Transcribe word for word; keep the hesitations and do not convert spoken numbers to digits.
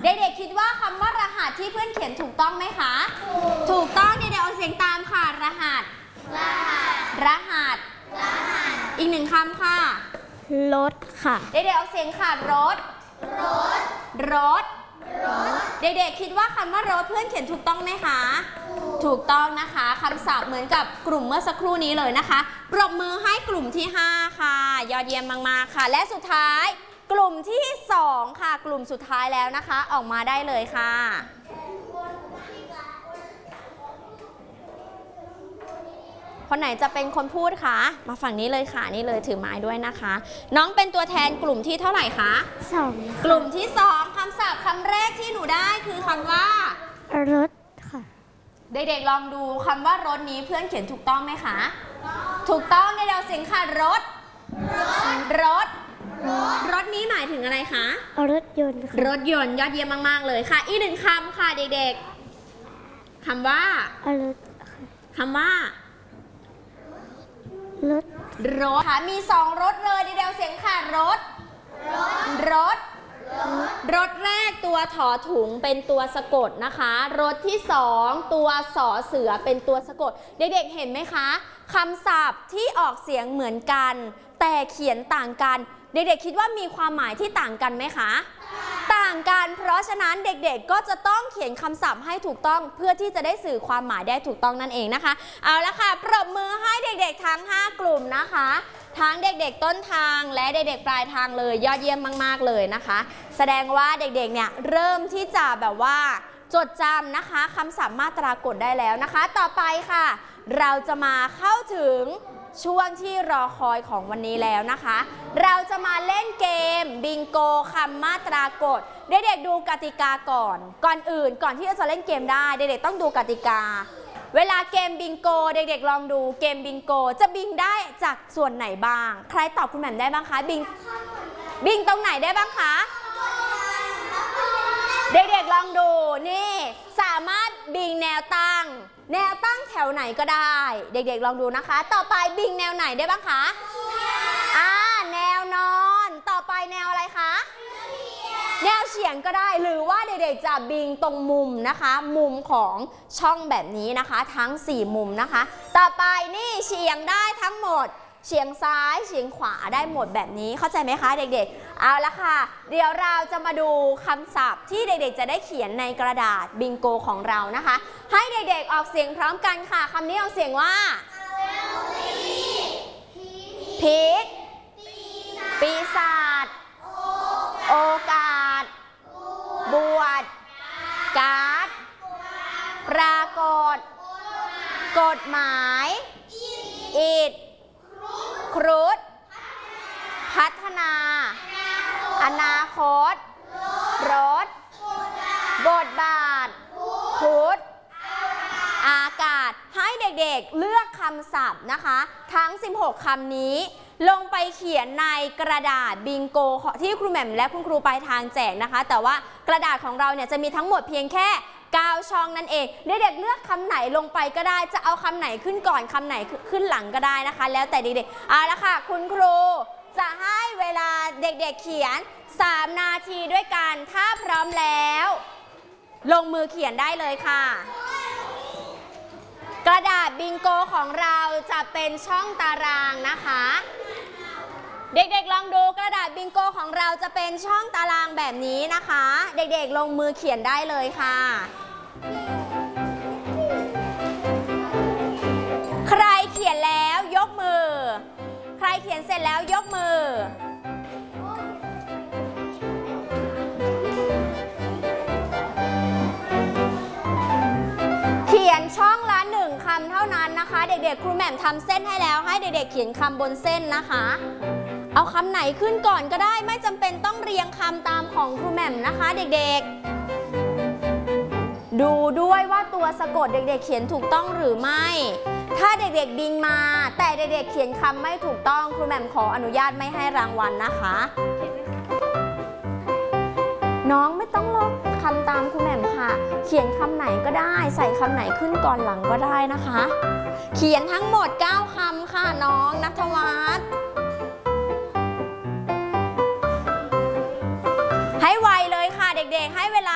เด็กๆคิดว่าคำว่ารหัสที่เพื่อนเขียนถูกต้องไหมคะถูกต้องเด็กๆเอาเสียงตามค่ะรหัสรหัสรหัสรหัสอีกหนึ่งคำค่ะรถค่ะเด็กๆเอาเสียงค่ะรถรถรถรถเด็กๆคิดว่าคำว่ารถเพื่อนเขียนถูกต้องไหมคะถูกต้องนะคะคำศัพท์เหมือนกับกลุ่มเมื่อสักครู่นี้เลยนะคะปรบมือให้กลุ่มที่ห้าค่ะยอดเยี่ยมมากๆค่ะและสุดท้ายกลุ่มที่สองค่ะกลุ่มสุดท้ายแล้วนะคะออกมาได้เลยค่ะคนไหนจะเป็นคนพูดคะมาฝั่งนี้เลยค่ะนี่เลยถือไม้ด้วยนะคะน้องเป็นตัวแทนกลุ่มที่เท่าไหร่คะสองกลุ่มที่สองคำศัพท์คำแรกที่หนูได้คือคำว่ารถค่ะเด็กๆลองดูคำว่ารถนี้เพื่อนเขียนถูกต้องไหมคะถูกต้องในเดาเสียงค่ะรถรถรถนี้หมายถึงอะไรคะรถยนต์รถยนต์ยอดเยี่ยมมากๆเลยค่ะอีกหนึ่งคำค่ะเด็กๆคำว่ารถคำว่ารถรถค่ะมีสองรถเลยเดาเสียงค่ะรถรถรถแรกตัวถอถุงเป็นตัวสะกดนะคะรถที่สองตัวสอเสือเป็นตัวสะกดเด็กๆเห็นไหมคะคำศัพท์ที่ออกเสียงเหมือนกันแต่เขียนต่างกันเด็กๆคิดว่ามีความหมายที่ต่างกันไหมคะต่างกันเพราะฉะนั้นเด็กๆก็จะต้องเขียนคำศัพท์ให้ถูกต้องเพื่อที่จะได้สื่อความหมายได้ถูกต้องนั่นเองนะคะเอาละค่ะปรบมือให้เด็กๆทั้งห้ากลุ่มนะคะทั้งเด็กๆต้นทางและเด็กๆปลายทางเลยยอดเยี่ยมมากๆเลยนะคะแสดงว่าเด็กๆเนี่ยเริ่มที่จะแบบว่าจดจำนะคะคำศัพท์มาตรากฎได้แล้วนะคะต่อไปค่ะเราจะมาเข้าถึงช่วงที่รอคอยของวันนี้แล้วนะคะเราจะมาเล่นเกมบิงโกคำมาตรากฎเด็กๆดูกติกาก่อนก่อนอื่นก่อนที่จะเล่นเกมได้เด็กๆต้องดูกติกาเวลาเกมบิงโกเด็กๆลองดูเกมบิงโกจะบิงได้จากส่วนไหนบ้างใครตอบคุณแหม่มได้บ้างคะบิงบิงตรงไหนได้บ้างคะเด็กๆลองดูนี่สามารถบิงแนวตั้งแนวตั้งแถวไหนก็ได้เด็กๆลองดูนะคะต่อไปบิงแนวไหนได้บ้างคะอ่าแนวนอนต่อไปแนวอะไรคะแนวเฉียงก็ได้หรือว่าเด็กๆจะบิงตรงมุมนะคะมุมของช่องแบบนี้นะคะทั้งสี่มุมนะคะต่อไปนี่เฉียงได้ทั้งหมดเฉียงซ้ายเฉียงขวาได้หมดแบบนี้เข้าใจไหมคะเด็กๆเอาละค่ะเดี๋ยวเราจะมาดูคำศัพท์ที่เด็กๆจะได้เขียนในกระดาษบิงโกของเรานะคะให้เด็กๆออกเสียงพร้อมกันค่ะคำนี้ออกเสียงว่าพีคปีศาจโอกาสบวชการ์ดปรากฏกฎหมายอิฐครุฑพัฒนาอนาคตรถบทบาทพุทธอากาศให้เด็กๆเลือกคำศัพท์นะคะทั้งสิบหกคำนี้ลงไปเขียนในกระดาษบิงโกที่ครูแหม่มและคุณครูปลายทางแจกนะคะแต่ว่ากระดาษของเราเนี่ยจะมีทั้งหมดเพียงแค่เก้าช่องนั่นเองเด็กๆเลือกคำไหนลงไปก็ได้จะเอาคำไหนขึ้นก่อนคำไหนขึ้นหลังก็ได้นะคะแล้วแต่เด็กๆเอาละค่ะคุณครูจะให้เวลาเด็กๆ เ, เขียนสามนาทีด้วยกันถ้าพร้อมแล้วลงมือเขียนได้เลยค่ะกระดาษบิงโกของเราจะเป็นช่องตารางนะคะเด็กๆลองดูกระดาษบิงโกของเราจะเป็นช่องตารางแบบนี้นะคะเด็กๆลงมือเขียนได้เลยค่ะใครเขียนแล้วยกมือใครเขียนเสร็จแล้วยกมือเขียนช่องละหนึ่งคำเท่านั้นนะคะเด็กๆครูแหม่มทำเส้นให้แล้วให้เด็กๆเขียนคำบนเส้นนะคะเอาคำไหนขึ้นก่อนก็ได้ไม่จำเป็นต้องเรียงคำตามของครูแหม่มนะคะเด็กๆดูด้วยว่าตัวสะกดเด็กๆเขียนถูกต้องหรือไม่ถ้าเด็กๆบิงมาแต่เด็กๆเขียนคำไม่ถูกต้องครูแหม่มขออนุญาตไม่ให้รางวัลนะคะน้องไม่ต้องลบคำตามครูแหม่มค่ะเขียนคำไหนก็ได้ใส่คำไหนขึ้นก่อนหลังก็ได้นะคะเขียนทั้งหมดเก้าคำค่ะน้องณัฐวัฒน์ให้ไวเลยค่ะเด็กๆให้เวลา